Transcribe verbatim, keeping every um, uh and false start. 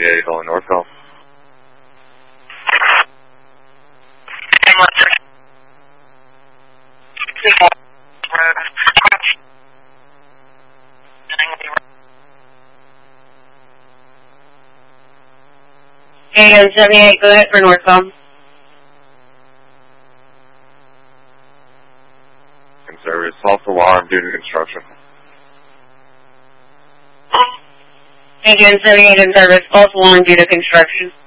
seventy-eight going northbound. A M seventy-eight, go ahead for northbound. In service, false alarm due to construction. A M seventy-eight in service, false alarm due to construction.